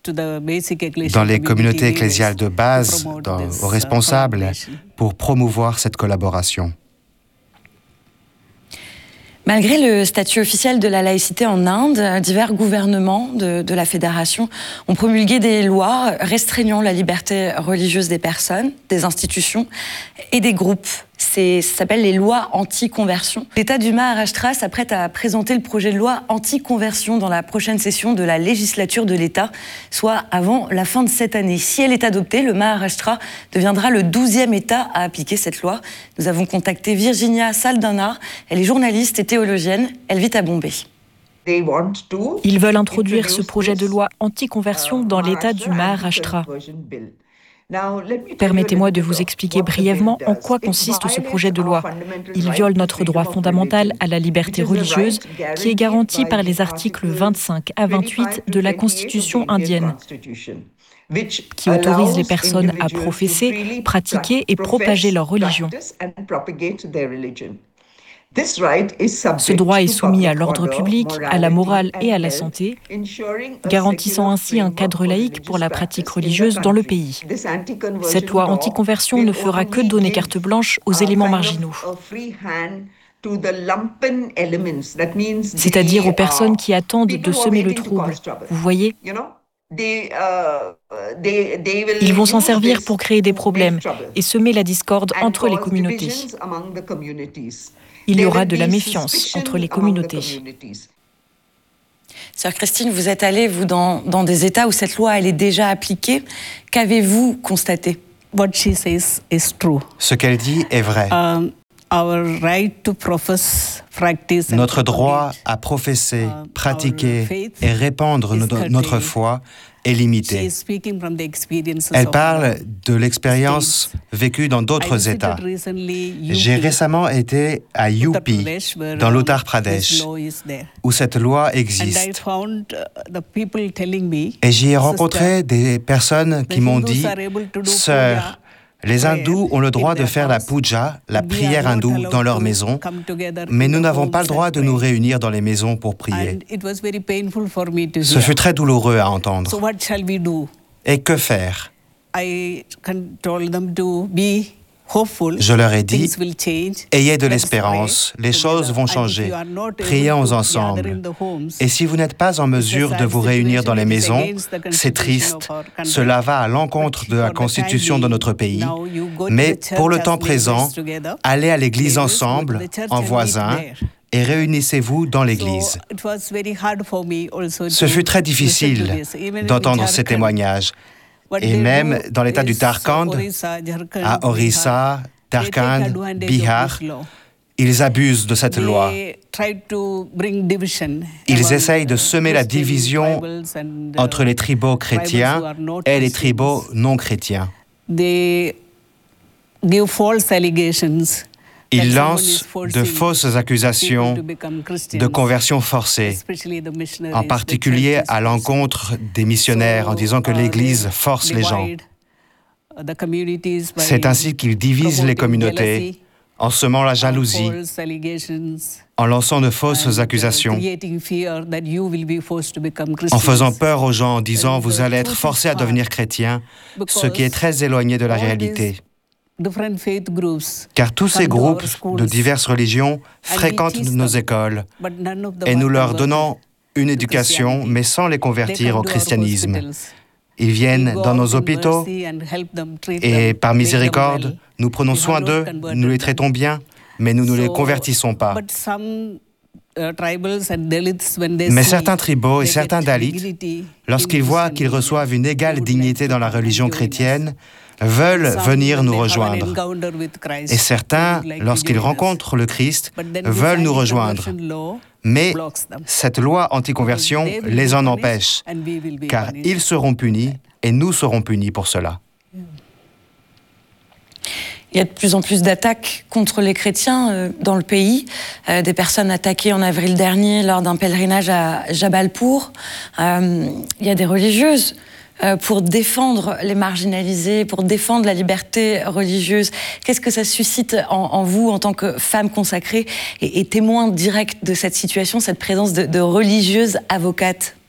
dans les communautés ecclésiales de base, aux responsables, pour promouvoir cette collaboration. Malgré le statut officiel de la laïcité en Inde, divers gouvernements de la Fédération ont promulgué des lois restreignant la liberté religieuse des personnes, des institutions et des groupes. Ça s'appelle les lois anti-conversion. L'État du Maharashtra s'apprête à présenter le projet de loi anti-conversion dans la prochaine session de la législature de l'État, soit avant la fin de cette année. Si elle est adoptée, le Maharashtra deviendra le 12e État à appliquer cette loi. Nous avons contacté Virginia Saldana. Elle est journaliste et théologienne. Elle vit à Bombay. Ils veulent introduire ce projet de loi anti-conversion dans l'État du Maharashtra. Permettez-moi de vous expliquer brièvement en quoi consiste ce projet de loi. Il viole notre droit fondamental à la liberté religieuse qui est garanti par les articles 25 à 28 de la Constitution indienne, qui autorise les personnes à professer, pratiquer et propager leur religion. Ce droit est soumis à l'ordre public, à la morale et à la santé, garantissant ainsi un cadre laïque pour la pratique religieuse dans le pays. Cette loi anti-conversion ne fera que donner carte blanche aux éléments marginaux, c'est-à-dire aux personnes qui attendent de semer le trouble. Vous voyez ? Ils vont s'en servir pour créer des problèmes et semer la discorde entre les communautés. Il y aura de la méfiance entre les communautés. Sœur Christine, vous êtes allée, vous, dans des États où cette loi, elle est déjà appliquée. Qu'avez-vous constaté? What she says is true. Ce qu'elle dit est vrai. Our right to profess, practice and Notre droit à professer, pratiquer et répandre notre foi est limité. Elle parle de l'expérience vécue dans d'autres États. J'ai récemment été à UP, dans l'Uttar Pradesh, où cette loi existe. Et j'y ai rencontré des personnes qui m'ont dit « Sœur, les hindous ont le droit de faire la puja, la prière hindoue, dans leur maison, mais nous n'avons pas le droit de nous réunir dans les maisons pour prier. » Ce fut très douloureux à entendre. Et que faire? Je leur ai dit, ayez de l'espérance, les choses vont changer, prions ensemble. Et si vous n'êtes pas en mesure de vous réunir dans les maisons, c'est triste, cela va à l'encontre de la constitution de notre pays, mais pour le temps présent, allez à l'église ensemble, en voisins, et réunissez-vous dans l'église. Ce fut très difficile d'entendre ces témoignages. Et même dans l'état du Jharkhand, à Orissa, Jharkhand, Bihar, ils abusent de cette loi. Ils essayent de semer la division entre les tribaux chrétiens et les tribaux non chrétiens. Ils lancent de fausses accusations de conversion forcée, en particulier à l'encontre des missionnaires, en disant que l'Église force les gens. C'est ainsi qu'ils divisent les communautés, en semant la jalousie, en lançant de fausses accusations, en faisant peur aux gens, en disant « vous allez être forcés à devenir chrétiens », ce qui est très éloigné de la réalité. Car tous ces groupes de diverses religions fréquentent nos écoles et nous leur donnons une éducation, mais sans les convertir au christianisme. Ils viennent dans nos hôpitaux et par miséricorde, nous prenons soin d'eux, nous les traitons bien, mais nous ne les convertissons pas. Mais certains tribaux et certains Dalits, lorsqu'ils voient qu'ils reçoivent une égale dignité dans la religion chrétienne, veulent venir nous rejoindre. Et certains, lorsqu'ils rencontrent le Christ, veulent nous rejoindre. Mais cette loi anti-conversion les en empêche, car ils seront punis et nous serons punis pour cela. Il y a de plus en plus d'attaques contre les chrétiens dans le pays. Des personnes attaquées en avril dernier lors d'un pèlerinage à Jabalpur. Il y a des religieuses pour défendre les marginalisés, pour défendre la liberté religieuse. Qu'est-ce que ça suscite en vous, en tant que femme consacrée et témoin direct de cette situation, cette présence de religieuses avocates?